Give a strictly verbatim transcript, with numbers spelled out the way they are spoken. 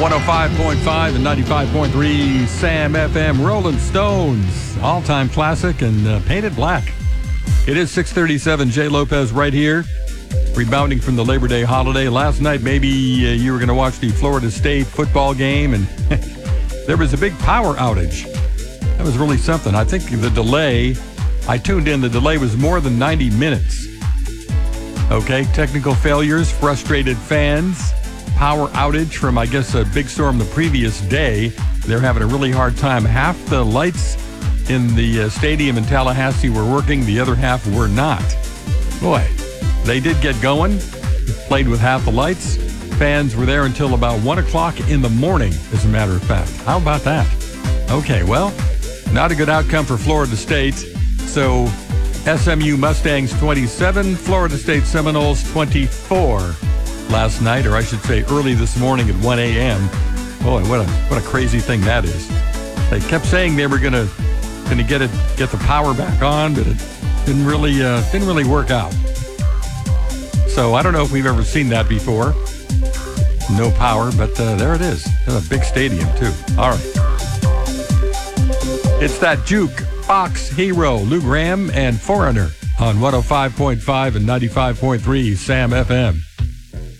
one oh five point five and ninety-five point three Sam F M. Rolling Stones, all-time classic, and uh, Painted Black. It is six thirty-seven. Jay Lopez right here, rebounding from the Labor Day holiday. Last night, maybe uh, you were going to watch the Florida State football game, and there was a big power outage. That was really something. I think the delay, I tuned in, the delay was more than ninety minutes. Okay, technical failures, frustrated fans, power outage from, I guess, a big storm the previous day. They're having a really hard time. Half the lights in the uh, stadium in Tallahassee were working, the other half were not. Boy, they did get going, played with half the lights. Fans were there until about one o'clock in the morning, as a matter of fact. How about that? Okay, well, not a good outcome for Florida State. So S M U Mustangs twenty-seven, Florida State Seminoles twenty-four last night, or I should say early this morning at one a.m. Boy, what a what a crazy thing that is. They kept saying they were going to going to get it get the power back on, but it didn't really uh, didn't really work out. So I don't know if we've ever seen that before. No power, but uh, there it is. It's a big stadium too. All right. It's that juke Fox hero, Lou Gramm and Foreigner on one oh five point five and ninety-five point three Sam F M.